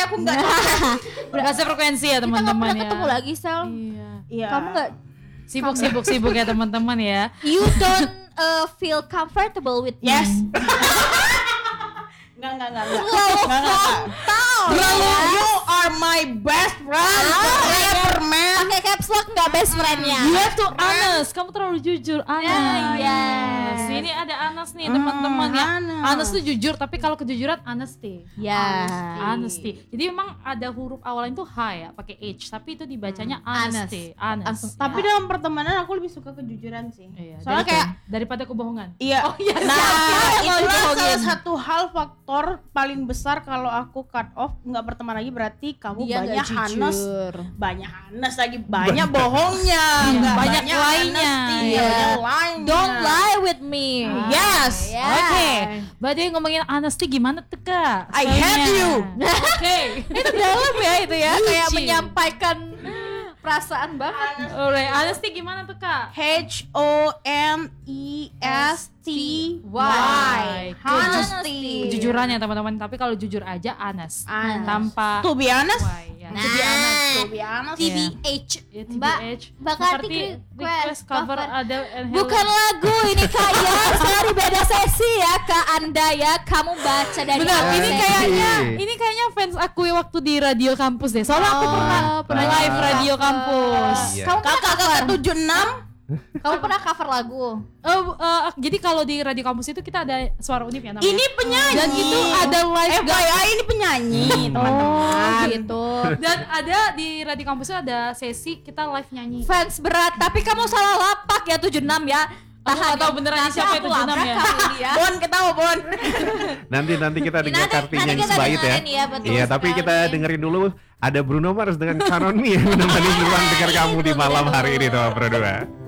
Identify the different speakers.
Speaker 1: aku nggak
Speaker 2: Gak sefrekuensi ya teman-teman
Speaker 3: Kita
Speaker 2: ya.
Speaker 3: gak ketemu lagi Sel.
Speaker 1: Iya.
Speaker 3: Kamu gak
Speaker 2: Sibuk ya teman-teman ya.
Speaker 3: You don't feel comfortable with me.
Speaker 1: Yes. Enggak.
Speaker 3: Terlalu
Speaker 1: You are my best friend forever, man.
Speaker 3: pakai caps lock gak best friendnya.
Speaker 2: You have to honest. Kamu terlalu jujur. Anas.
Speaker 3: Yes.
Speaker 2: Ini ada Anas nih teman-teman ya.
Speaker 1: Anas.
Speaker 2: Anas tuh jujur, tapi kalau kejujuran honesty.
Speaker 3: Ya.
Speaker 2: Honesty. Jadi memang ada huruf awalnya itu H ya, pakai H, tapi itu dibacanya honesty. Honest.
Speaker 1: Tapi dalam pertemanan aku lebih suka kejujuran sih.
Speaker 2: Iya,
Speaker 1: Soalnya kayak
Speaker 2: daripada kebohongan.
Speaker 1: iya.
Speaker 2: Oh iya.
Speaker 1: Nah,
Speaker 3: Kalau
Speaker 1: itulah
Speaker 3: dibohongin.
Speaker 1: salah satu hal faktor paling besar kalau aku cut off nggak berteman lagi, berarti kamu
Speaker 3: Dia
Speaker 1: banyak
Speaker 3: gak
Speaker 1: hanes,
Speaker 3: jujur.
Speaker 1: banyak hanes lagi, banyak bohongnya, nggak
Speaker 2: banyak lainnya.
Speaker 1: honesty,
Speaker 3: Iya.
Speaker 1: banyak lainnya.
Speaker 3: Don't lie with me.
Speaker 1: Yes.
Speaker 3: Yeah.
Speaker 2: Oke, berarti ngomongin honesty gimana tuh Kak?
Speaker 1: I hate you.
Speaker 2: Oke.
Speaker 3: Itu dalam ya itu ya, kayak
Speaker 2: Bucin.
Speaker 3: menyampaikan perasaan banget.
Speaker 2: Alright, honesty gimana tuh Kak?
Speaker 1: HONESTY.
Speaker 3: Honesty.
Speaker 2: Kejujurannya teman-teman, tapi kalau jujur aja honest.
Speaker 1: Honest.
Speaker 2: Tanpa
Speaker 1: To be honest,
Speaker 2: why ya.
Speaker 3: Nah.
Speaker 1: to be honest, to be honest.
Speaker 3: TBH.
Speaker 2: Ya,
Speaker 3: Mbak,
Speaker 2: TBH.
Speaker 3: Mbak
Speaker 2: Seperti
Speaker 3: Karti
Speaker 2: request cover ada and hello.
Speaker 3: Bukan lagu ini Kak ya, sorry beda sesi ya Kak Anda ya. Kamu baca dari
Speaker 2: Benar,
Speaker 3: awal
Speaker 2: ini
Speaker 3: sesi.
Speaker 2: kayaknya fans aku waktu di radio kampus deh. Soalnya aku pernah live radio kampus.
Speaker 4: Iya.
Speaker 3: Kamu pernah
Speaker 1: Kakak
Speaker 3: cover?
Speaker 1: 76.
Speaker 3: Kamu pernah cover lagu?
Speaker 2: Jadi kalau di radio kampus itu kita ada suara Unif ya namanya.
Speaker 1: Ini penyanyi.
Speaker 2: Dan itu ada live
Speaker 1: FYI ini penyanyi, teman-teman.
Speaker 3: Gitu.
Speaker 2: dan ada di radio kampus itu ada sesi kita live nyanyi.
Speaker 3: Fans berat, tapi kamu salah lapak ya 76 ya.
Speaker 2: Aku nggak tahu beneran
Speaker 3: Nanti
Speaker 2: siapa
Speaker 3: aku
Speaker 2: itu 76
Speaker 3: labrak
Speaker 2: ya.
Speaker 3: kamu ini ya.
Speaker 1: Bon, ketawa Bon.
Speaker 4: Nanti kita dengar
Speaker 3: Nanti
Speaker 4: Kartinya yang
Speaker 3: kita
Speaker 4: sebaik ya.
Speaker 3: dengerin ya, betul
Speaker 4: Iya, tapi kita
Speaker 3: sekali.
Speaker 4: dengerin dulu ada Bruno Mars dengan Canon Me yang menemani ruang dengar kamu di malam hari ini teman berdua.